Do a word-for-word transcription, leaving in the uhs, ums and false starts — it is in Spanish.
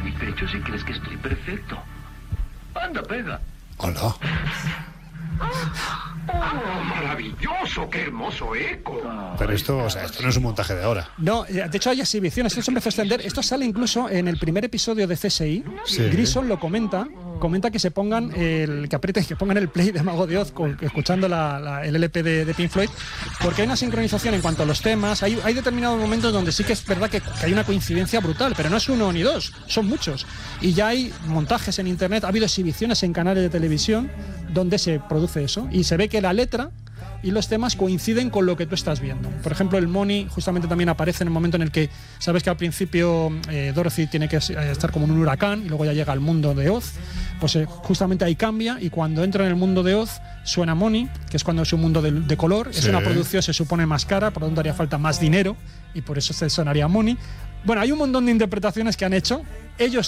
mi pecho si crees que estoy perfecto. Anda, pega. Hola. ¡Oh, maravilloso! ¡Qué hermoso eco! Pero esto, o sea, esto no es un montaje de ahora. No, de hecho hay exhibiciones, esto se empezó a extender, esto sale incluso en el primer episodio de C S I, Sí. Grison lo comenta, comenta que se pongan el, que aprieten, que pongan el play de Mago de Oz con, escuchando la, la, el L P de, de Pink Floyd, porque hay una sincronización en cuanto a los temas, hay, hay determinados momentos donde sí que es verdad que, que hay una coincidencia brutal, pero no es uno ni dos, son muchos, y ya hay montajes en internet, ha habido exhibiciones en canales de televisión donde se produce eso, y se ve que la letra y los temas coinciden con lo que tú estás viendo. Por ejemplo, el Money justamente también aparece en el momento en el que sabes que al principio eh, Dorothy tiene que estar como en un huracán y luego ya llega al mundo de Oz, pues eh, justamente ahí cambia, y cuando entra en el mundo de Oz suena Money, que es cuando es un mundo de, de color, sí. Es una producción, se supone, más cara, por lo tanto haría falta más dinero y por eso se sonaría Money. Bueno, hay un montón de interpretaciones que han hecho. Ellos